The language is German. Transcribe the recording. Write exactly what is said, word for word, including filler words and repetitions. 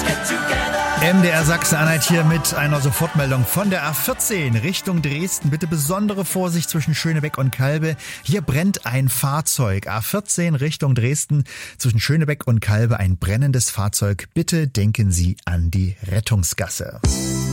M D R Sachsen-Anhalt hier mit einer Sofortmeldung von der A vierzehn Richtung Dresden. Bitte besondere Vorsicht zwischen Schönebeck und Kalbe. Hier brennt ein Fahrzeug. A vierzehn Richtung Dresden zwischen Schönebeck und Kalbe ein brennendes Fahrzeug. Bitte denken Sie an die Rettungsgasse.